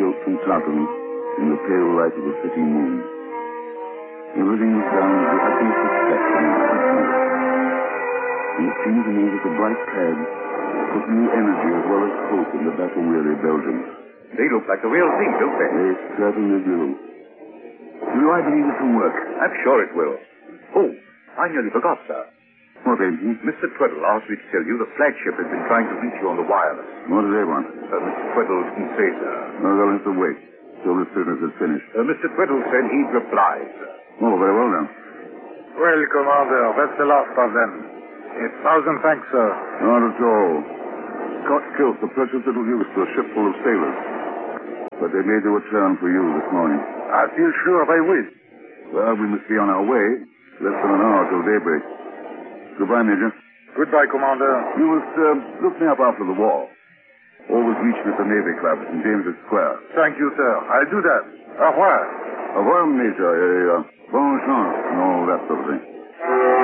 kilt from tartan in the pale light of the city moon. Everything was done with the utmost respect and intelligence. And it seemed to me that the bright clads put new energy as well as hope in the battle-weary Belgians. They look like the real thing, don't they? They certainly do. Do I believe it can work? I'm sure it will. Oh, I nearly forgot, sir. What, Aiden? Mr. Tweddle asked me to tell you the flagship has been trying to reach you on the wireless. What do they want? Mr. Tweddle didn't say, sir. Well, they'll have to wait till the business is finished. Mr. Tweddle said he'd reply, sir. Oh, very well, then. Well, Commander, that's the last of them. 1,000 thanks, sir. Not at all. Scott Kilt to purchase little use to a ship full of sailors. But they made their return for you this morning. I feel sure they will. Well, we must be on our way. Less than an hour till daybreak. Goodbye, Major. Goodbye, Commander. You must look me up after the war. Always reach me at the Navy Club in James's Square. Thank you, sir. I'll do that. Au revoir. Au revoir, Major. Bon chance and all that sort of thing.